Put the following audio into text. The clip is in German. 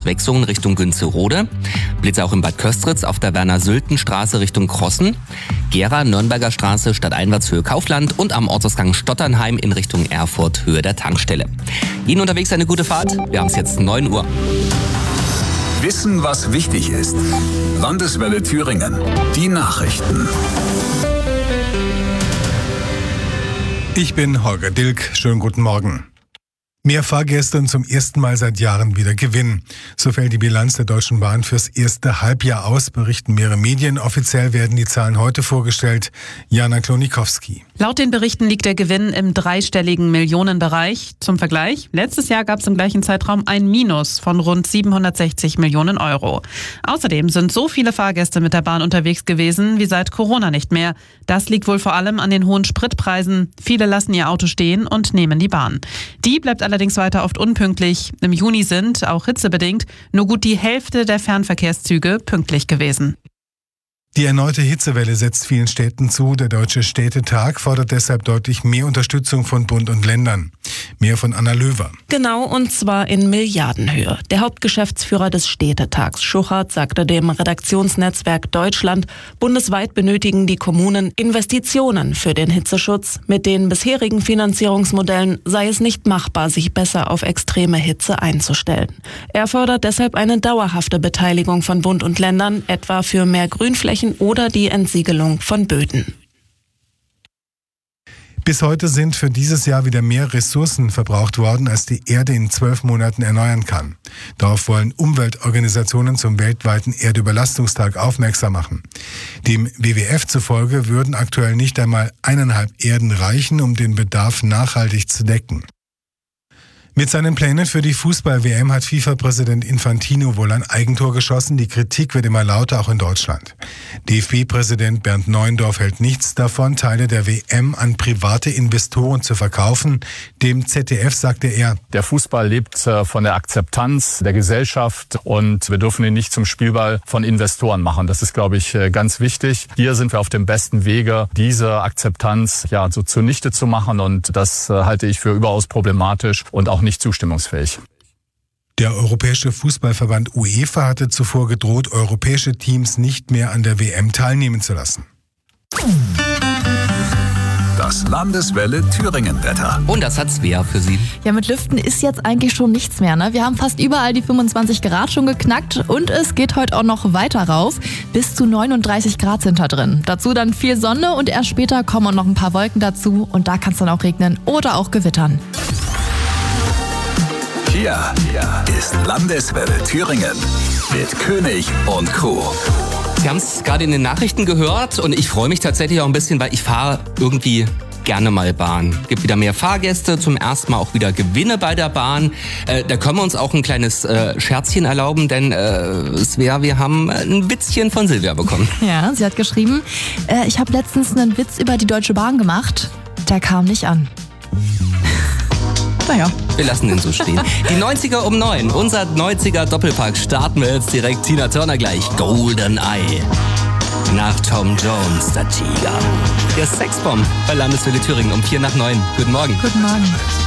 Zwexungen Richtung Günzerode. Blitzer auch in Bad Köstritz auf der Werner-Sülten-Straße Richtung Krossen. Gera, Nürnberger Straße, stadteinwärts Höhe Kaufland und am Ortsausgang Stotternheim in Richtung Erfurt, Höhe der Tankstelle. Ihnen unterwegs eine gute Fahrt. Wir haben es jetzt 9 Uhr. Wissen, was wichtig ist. Landeswelle Thüringen. Die Nachrichten. Ich bin Holger Dilk. Schönen guten Morgen. Mehr Fahrgäste und zum ersten Mal seit Jahren wieder Gewinn. So fällt die Bilanz der Deutschen Bahn fürs erste Halbjahr aus, berichten mehrere Medien. Offiziell werden die Zahlen heute vorgestellt. Jana Klonikowski. Laut den Berichten liegt der Gewinn im dreistelligen Millionenbereich. Zum Vergleich, letztes Jahr gab es im gleichen Zeitraum ein Minus von rund 760 Millionen Euro. Außerdem sind so viele Fahrgäste mit der Bahn unterwegs gewesen wie seit Corona nicht mehr. Das liegt wohl vor allem an den hohen Spritpreisen. Viele lassen ihr Auto stehen und nehmen die Bahn. Die bleibt allerdings weiter oft unpünktlich. Im Juni sind, auch hitzebedingt, nur gut die Hälfte der Fernverkehrszüge pünktlich gewesen. Die erneute Hitzewelle setzt vielen Städten zu. Der Deutsche Städtetag fordert deshalb deutlich mehr Unterstützung von Bund und Ländern. Mehr von Anna Löwer. Genau, und zwar in Milliardenhöhe. Der Hauptgeschäftsführer des Städtetags, Schuchert, sagte dem Redaktionsnetzwerk Deutschland, bundesweit benötigen die Kommunen Investitionen für den Hitzeschutz. Mit den bisherigen Finanzierungsmodellen sei es nicht machbar, sich besser auf extreme Hitze einzustellen. Er fordert deshalb eine dauerhafte Beteiligung von Bund und Ländern, etwa für mehr Grünflächen oder die Entsiegelung von Böden. Bis heute sind für dieses Jahr wieder mehr Ressourcen verbraucht worden, als die Erde in 12 Monaten erneuern kann. Darauf wollen Umweltorganisationen zum weltweiten Erdüberlastungstag aufmerksam machen. Dem WWF zufolge würden aktuell nicht einmal 1,5 Erden reichen, um den Bedarf nachhaltig zu decken. Mit seinen Plänen für die Fußball-WM hat FIFA-Präsident Infantino wohl ein Eigentor geschossen. Die Kritik wird immer lauter, auch in Deutschland. DFB-Präsident Bernd Neuendorf hält nichts davon, Teile der WM an private Investoren zu verkaufen. Dem ZDF sagte er: Der Fußball lebt von der Akzeptanz der Gesellschaft und wir dürfen ihn nicht zum Spielball von Investoren machen. Das ist, glaube ich, ganz wichtig. Hier sind wir auf dem besten Wege, diese Akzeptanz so zunichte zu machen, und das halte ich für überaus problematisch und auch nicht zustimmungsfähig. Der Europäische Fußballverband UEFA hatte zuvor gedroht, europäische Teams nicht mehr an der WM teilnehmen zu lassen. Das Landeswelle Thüringen-Wetter. Und das hat Svea für Sie. Ja, mit Lüften ist jetzt eigentlich schon nichts mehr, ne? Wir haben fast überall die 25 Grad schon geknackt und es geht heute auch noch weiter rauf. Bis zu 39 Grad sind da drin. Dazu dann viel Sonne und erst später kommen auch noch ein paar Wolken dazu und da kann es dann auch regnen oder auch gewittern. Hier ist Landeswelle Thüringen mit König und Co. Sie haben es gerade in den Nachrichten gehört und ich freue mich tatsächlich auch ein bisschen, weil ich fahre irgendwie gerne mal Bahn. Gibt wieder mehr Fahrgäste, zum ersten Mal auch wieder Gewinne bei der Bahn. Da können wir uns auch ein kleines Scherzchen erlauben, denn Svea, wir haben ein Witzchen von Silvia bekommen. Ja, sie hat geschrieben, ich habe letztens einen Witz über die Deutsche Bahn gemacht, der kam nicht an. Naja. Wir lassen den so stehen. Die 90er um 9. Unser 90er Doppelpack starten wir jetzt direkt. Tina Turner gleich. Golden Eye. Nach Tom Jones, der Tiger. Der Sexbomb bei Landeswelle Thüringen um 8:45. Guten Morgen. Guten Morgen.